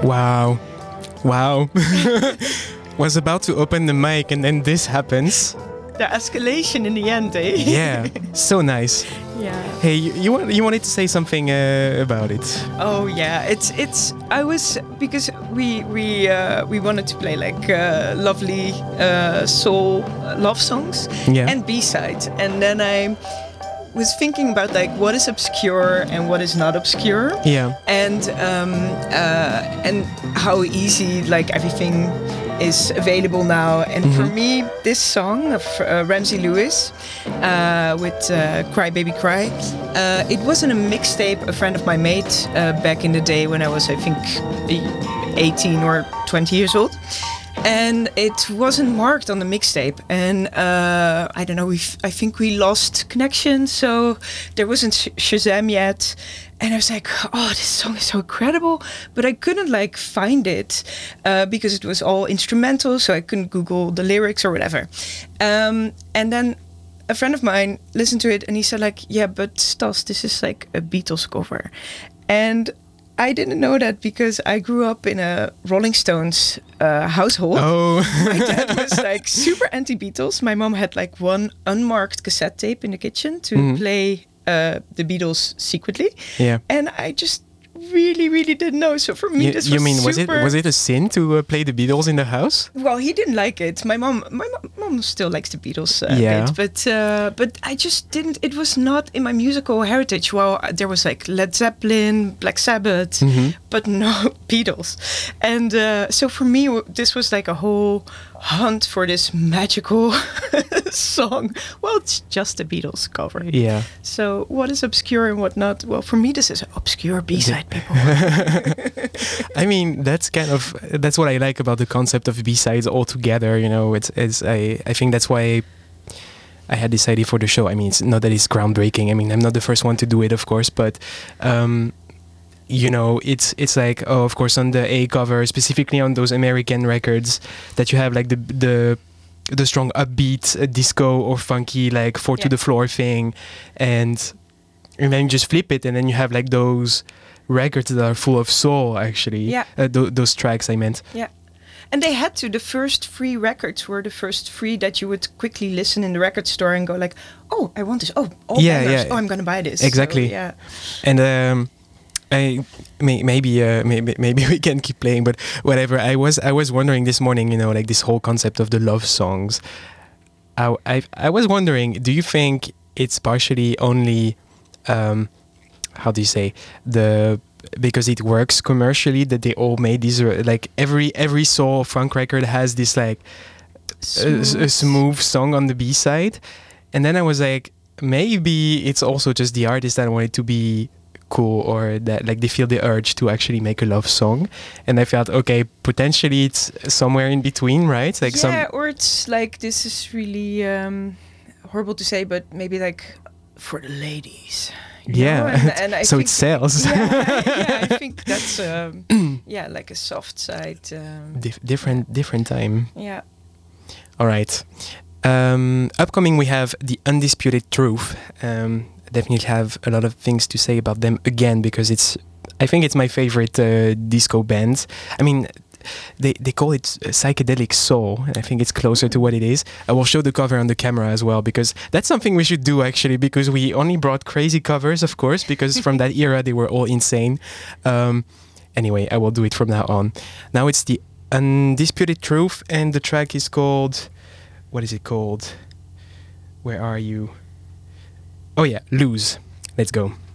Wow. Wow. Was about to open the mic and then this happens. The escalation in the end, eh? Yeah, so nice. Yeah. Hey, you wanted to say something about it? Oh yeah, it's. I was because we wanted to play like lovely soul love songs Yeah. and B-sides, and then I was thinking about like what is obscure and what is not obscure. Yeah. And how easy like everything is available now. And for me, this song of Ramsey Lewis with Cry Baby Cry, it wasn't a mixtape a friend of mine made back in the day when I was, I think, 18 or 20 years old. And it wasn't marked on the mixtape, and I don't know. I think we lost connection, so there wasn't Shazam yet. And I was like, "Oh, this song is so incredible," but I couldn't like find it because it was all instrumental, so I couldn't Google the lyrics or whatever. And then a friend of mine listened to it, and he said, "Like, yeah, but Stas, this is like a Beatles cover," and I didn't know that because I grew up in a Rolling Stones household. Oh. My dad was like super anti-Beatles. My mom had like one unmarked cassette tape in the kitchen to play the Beatles secretly. Yeah. And I just really didn't know. So for me, this was you mean super... was it a sin to play the Beatles in the house? Well, he didn't like it. My mom still likes the Beatles a Yeah. bit, but I just didn't. It was not in my musical heritage. Well, there was like Led Zeppelin, Black Sabbath, but no Beatles. And so for me, this was like a whole hunt for this magical song. Well, it's just a Beatles cover. Yeah. So what is obscure and what not? Well, for me, this is an obscure B-side, people. I mean, that's what I like about the concept of B-sides altogether. You know, I think that's why I had this idea for the show. I mean, it's not that it's groundbreaking. I mean, I'm not the first one to do it, of course, but you know, it's like, oh, of course, on the A cover, specifically on those American records, that you have like the strong upbeat disco or funky like four to the floor thing, and then you just flip it, and then you have like those records that are full of soul, actually. Yeah. Those tracks I meant. Yeah. And they had to. The first 3 records were the first 3 that you would quickly listen in the record store and go like, oh, I want this. Oh, all bangers. Oh, I'm going to buy this. Exactly. So, yeah. And maybe we can keep playing, but whatever. I was wondering this morning, you know, like this whole concept of the love songs. I was wondering, do you think it's partially only, how do you say, because it works commercially that they all made these, like every soul funk record has this like a smooth song on the B side, and then I was like, maybe it's also just the artist that wanted to be cool, or that like they feel the urge to actually make a love song, and I felt, okay, potentially it's somewhere in between, right? Like or it's like, this is really horrible to say, but maybe like for the ladies. Yeah. And I so think it sells. I think that's like a soft side. Different time. Yeah. All right. Upcoming, we have The Undisputed Truth. Definitely have a lot of things to say about them again, because I think it's my favorite disco band. I mean, they call it psychedelic soul, and I think it's closer to what it is. I will show the cover on the camera as well, because that's something we should do, actually, because we only brought crazy covers, of course, because from that era they were all insane. Anyway, I will do it from now on. Now it's The Undisputed Truth, and the track is called... What is it called? Where are you? Oh yeah, Lose. Let's go.